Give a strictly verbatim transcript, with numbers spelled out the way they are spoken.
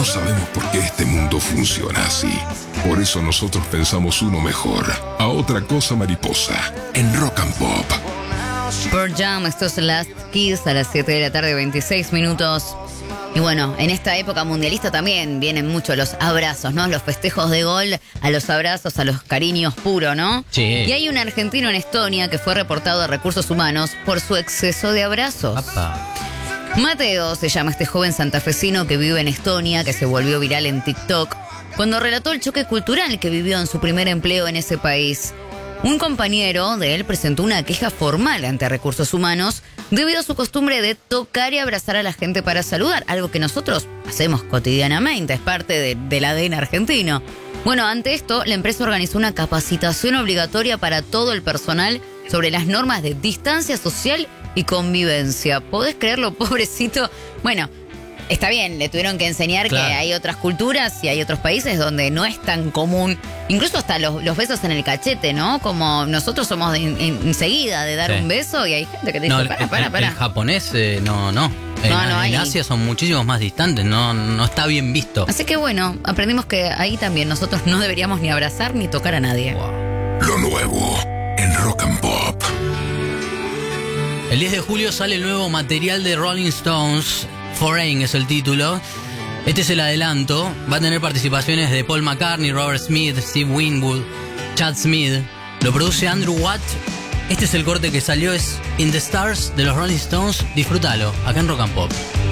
No sabemos por qué este mundo funciona así. Por eso nosotros pensamos uno mejor. A otra cosa mariposa. En Rock and Pop. Pearl Jam, esto es Last Kiss a las siete de la tarde, veintiséis minutos. Y bueno, en esta época mundialista también vienen mucho los abrazos, ¿no? Los festejos de gol, a los abrazos, a los cariños puros, ¿no? Sí. Y hay un argentino en Estonia que fue reportado a Recursos Humanos por su exceso de abrazos. Apa. Mateo se llama este joven santafesino que vive en Estonia, que se volvió viral en TikTok, cuando relató el choque cultural que vivió en su primer empleo en ese país. Un compañero de él presentó una queja formal ante Recursos Humanos debido a su costumbre de tocar y abrazar a la gente para saludar, algo que nosotros hacemos cotidianamente, es parte de, del A D N argentino. Bueno, ante esto, la empresa organizó una capacitación obligatoria para todo el personal sobre las normas de distancia social y convivencia. ¿Podés creerlo, pobrecito? Bueno, está bien, le tuvieron que enseñar Claro. que hay otras culturas y hay otros países donde no es tan común, incluso hasta los, los besos en el cachete, ¿no? Como nosotros somos de, en, enseguida de dar Sí. un beso y hay gente que te No, dice, el, para, el- para, el para. japonés eh, no, no. En, No, no en hay. Asia son muchísimos más distantes, no, no está bien visto. Así que bueno, aprendimos que ahí también nosotros no deberíamos ni abrazar ni tocar a nadie. Lo nuevo. En Rock and Pop. El diez de julio sale el nuevo material de Rolling Stones, Foreign es el título. Este es el adelanto, va a tener participaciones de Paul McCartney, Robert Smith, Steve Winwood, Chad Smith. Lo produce Andrew Watt. Este es el corte que salió, es In the Stars de los Rolling Stones. Disfrútalo, acá en Rock and Pop.